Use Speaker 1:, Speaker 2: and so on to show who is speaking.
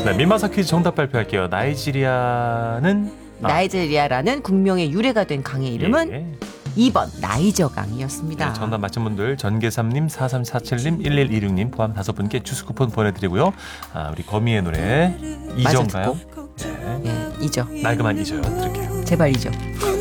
Speaker 1: 네, 민마사 퀴즈 정답 발표할게요.
Speaker 2: 나이지리아라는 국명의 유래가 된 강의 이름은
Speaker 1: 예.
Speaker 2: 2번 나이저 강이었습니다.
Speaker 1: 네, 정답 맞힌 분들 전계삼님, 4347님, 1126님 포함 5분께 주스 쿠폰 보내드리고요. 우리 거미의 노래 이정가요?
Speaker 2: 맞아, 듣고. 예, 이저.
Speaker 1: 날그만 잊어요. 들을게요.
Speaker 2: 제발 이저.